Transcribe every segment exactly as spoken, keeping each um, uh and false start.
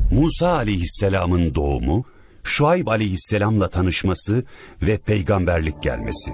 Musa aleyhisselamın doğumu, Şuayb aleyhisselamla tanışması ve peygamberlik gelmesi.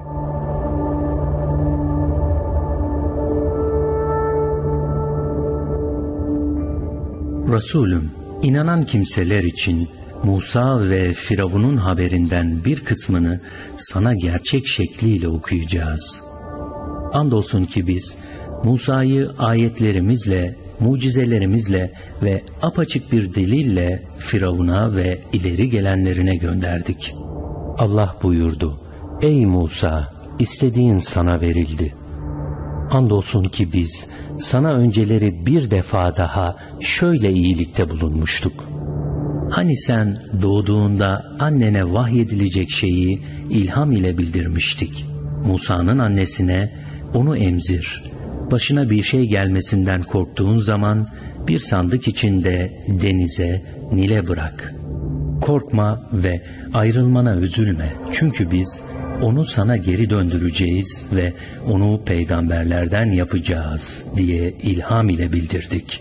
Resulüm, inanan kimseler için Musa ve Firavun'un haberinden bir kısmını sana gerçek şekliyle okuyacağız. Andolsun ki biz Musa'yı ayetlerimizle, mucizelerimizle ve apaçık bir delille Firavun'a ve ileri gelenlerine gönderdik. Allah buyurdu: Ey Musa, istediğin sana verildi. Andolsun ki biz sana önceleri bir defa daha şöyle iyilikte bulunmuştuk. Hani sen doğduğunda annene vahyedilecek şeyi ilham ile bildirmiştik. Musa'nın annesine onu emzir, başına bir şey gelmesinden korktuğun zaman bir sandık içinde denize, Nil'e bırak. Korkma ve ayrılmana üzülme, çünkü biz onu sana geri döndüreceğiz ve onu peygamberlerden yapacağız diye ilham ile bildirdik.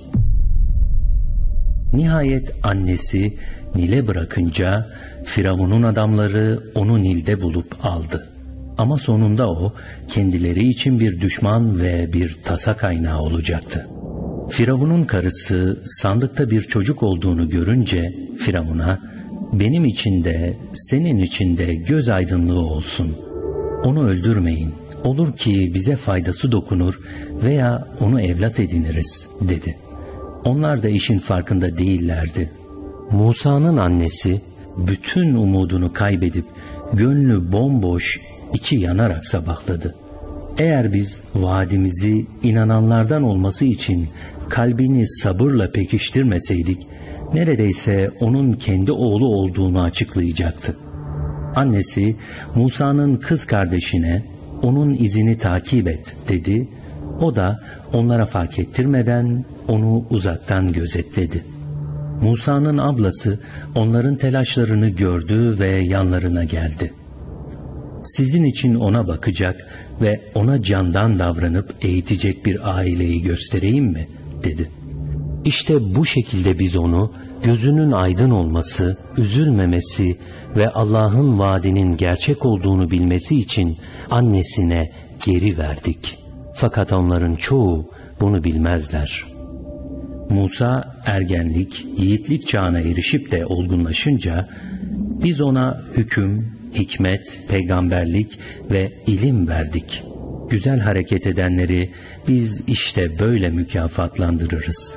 Nihayet annesi Nil'e bırakınca Firavun'un adamları onu Nil'de bulup aldı. Ama sonunda o kendileri için bir düşman ve bir tasa kaynağı olacaktı. Firavun'un karısı sandıkta bir çocuk olduğunu görünce Firavun'a, benim için de senin için de göz aydınlığı olsun. Onu öldürmeyin. Olur ki bize faydası dokunur veya onu evlat ediniriz dedi. Onlar da işin farkında değillerdi. Musa'nın annesi bütün umudunu kaybedip gönlü bomboş, içi yanarak sabahladı. Eğer biz vaadimizi inananlardan olması için kalbini sabırla pekiştirmeseydik, neredeyse onun kendi oğlu olduğunu açıklayacaktı. Annesi Musa'nın kız kardeşine onun izini takip et dedi. O da onlara fark ettirmeden onu uzaktan gözetledi. Musa'nın ablası onların telaşlarını gördü ve yanlarına geldi. Sizin için ona bakacak ve ona candan davranıp eğitecek bir aileyi göstereyim mi? dedi. İşte bu şekilde biz onu gözünün aydın olması, üzülmemesi ve Allah'ın vaadinin gerçek olduğunu bilmesi için annesine geri verdik. Fakat onların çoğu bunu bilmezler. Musa ergenlik, yiğitlik çağına erişip de olgunlaşınca biz ona hüküm, hikmet, peygamberlik ve ilim verdik. Güzel hareket edenleri biz işte böyle mükafatlandırırız.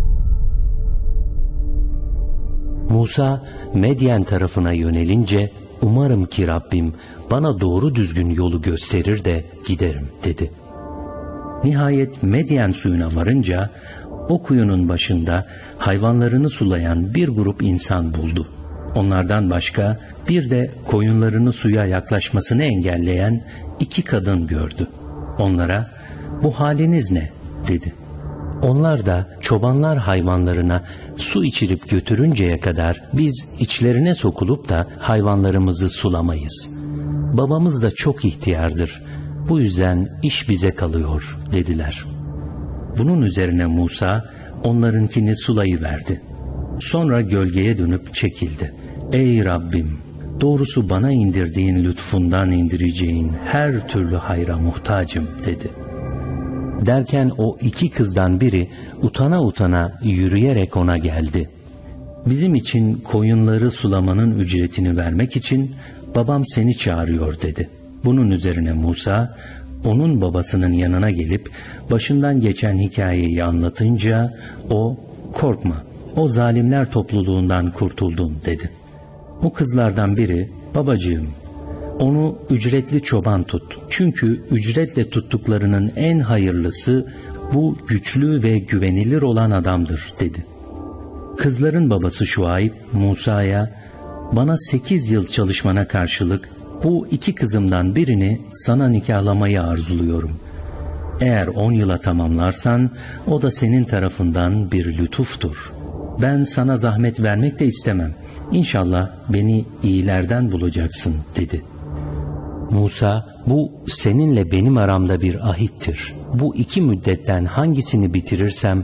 Musa Medyen tarafına yönelince umarım ki Rabbim bana doğru düzgün yolu gösterir de giderim dedi. Nihayet Medyen suyuna varınca o kuyunun başında hayvanlarını sulayan bir grup insan buldu. Onlardan başka bir de koyunlarını suya yaklaşmasını engelleyen iki kadın gördü. Onlara bu haliniz ne dedi. Onlar da çobanlar hayvanlarına su içirip götürünceye kadar biz içlerine sokulup da hayvanlarımızı sulamayız. Babamız da çok ihtiyardır. Bu yüzden iş bize kalıyor dediler. Bunun üzerine Musa onlarınkini sulayıverdi. Sonra gölgeye dönüp çekildi. Ey Rabbim! Doğrusu bana indirdiğin lütfundan indireceğin her türlü hayra muhtacım dedi. Derken o iki kızdan biri utana utana yürüyerek ona geldi. Bizim için koyunları sulamanın ücretini vermek için babam seni çağırıyor dedi. Bunun üzerine Musa onun babasının yanına gelip başından geçen hikayeyi anlatınca o korkma, o zalimler topluluğundan kurtuldun dedi. O kızlardan biri babacığım onu ücretli çoban tut. Çünkü ücretle tuttuklarının en hayırlısı bu güçlü ve güvenilir olan adamdır dedi. Kızların babası Şuayb Musa'ya bana sekiz yıl çalışmana karşılık bu iki kızımdan birini sana nikahlamayı arzuluyorum. Eğer on yıla tamamlarsan o da senin tarafından bir lütuftur. Ben sana zahmet vermek de istemem. İnşallah beni iyilerden bulacaksın dedi. Musa bu seninle benim aramda bir ahittir. Bu iki müddetten hangisini bitirirsem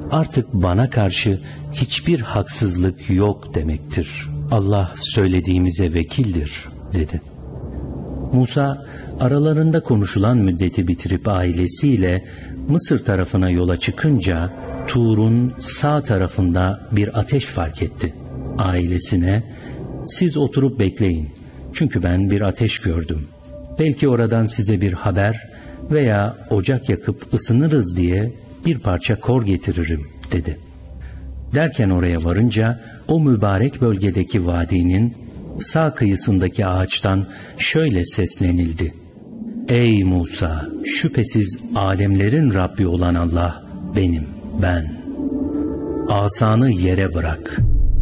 artık bana karşı hiçbir haksızlık yok demektir. Allah söylediğimize vekildir, dedi. Musa, aralarında konuşulan müddeti bitirip ailesiyle Mısır tarafına yola çıkınca, Tur'un sağ tarafında bir ateş fark etti. Ailesine, siz oturup bekleyin, çünkü ben bir ateş gördüm. Belki oradan size bir haber veya ocak yakıp ısınırız diye bir parça kor getiririm, dedi. Derken oraya varınca o mübarek bölgedeki vadinin sağ kıyısındaki ağaçtan şöyle seslenildi: Ey Musa, şüphesiz alemlerin Rabbi olan Allah benim, ben. Asanı yere bırak.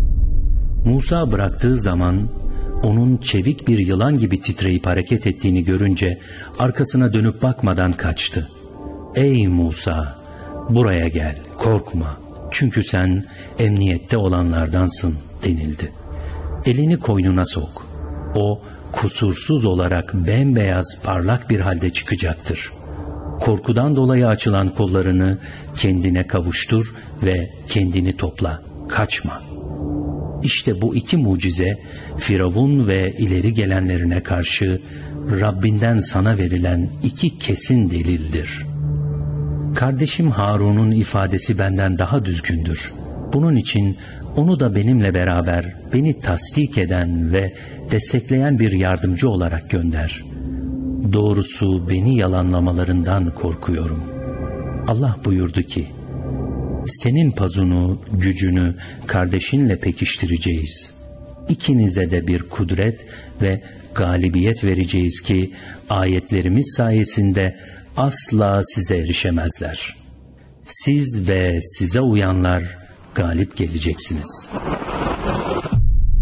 Musa bıraktığı zaman onun çevik bir yılan gibi titreyip hareket ettiğini görünce arkasına dönüp bakmadan kaçtı. Ey Musa, buraya gel, korkma, çünkü sen emniyette olanlardansın, denildi. Elini koynuna sok. O kusursuz olarak bembeyaz parlak bir halde çıkacaktır. Korkudan dolayı açılan kollarını kendine kavuştur ve kendini topla, kaçma. İşte bu iki mucize Firavun ve ileri gelenlerine karşı Rabbinden sana verilen iki kesin delildir. Kardeşim Harun'un ifadesi benden daha düzgündür. Bunun için onu da benimle beraber beni tasdik eden ve destekleyen bir yardımcı olarak gönder. Doğrusu beni yalanlamalarından korkuyorum. Allah buyurdu ki, senin pazunu, gücünü kardeşinle pekiştireceğiz. İkinize de bir kudret ve galibiyet vereceğiz ki ayetlerimiz sayesinde asla size erişemezler. Siz ve size uyanlar galip geleceksiniz.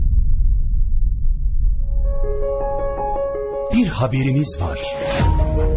Bir haberimiz var.